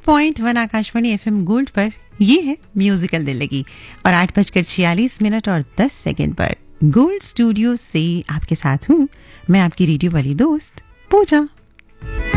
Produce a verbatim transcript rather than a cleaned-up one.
Point one Akashvani FM gold पर ये है म्यूजिकल दिल लगी और आठ बजकर छियालीस मिनट और दस सेकंड पर गोल्ड स्टूडियो से आपके साथ हूँ मैं आपकी रेडियो वाली दोस्त पूजा।